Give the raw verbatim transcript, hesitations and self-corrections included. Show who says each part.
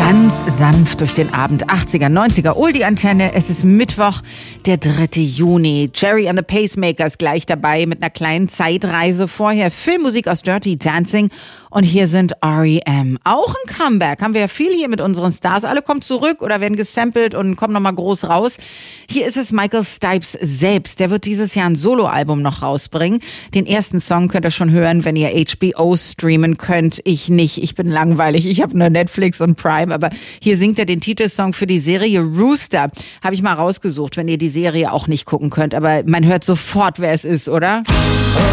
Speaker 1: Ganz sanft durch den Abend. achtziger, neunziger, Oldie-Antenne. Es ist Mittwoch, der dritte Juni. Jerry and the Pacemakers gleich dabei mit einer kleinen Zeitreise. Vorher Filmmusik aus Dirty Dancing. Und hier sind R E M. Auch ein Comeback. Haben wir ja viel hier mit unseren Stars. Alle kommen zurück oder werden gesampelt und kommen nochmal groß raus. Hier ist es Michael Stipes selbst. Der wird dieses Jahr ein Soloalbum noch rausbringen. Den ersten Song könnt ihr schon hören, wenn ihr H B O streamen könnt. Ich nicht. Ich bin langweilig. Ich habe nur Netflix und Prime. Aber hier singt er den Titelsong für die Serie Rooster. Habe ich mal rausgesucht, wenn ihr die Serie auch nicht gucken könnt. Aber man hört sofort, wer es ist, oder?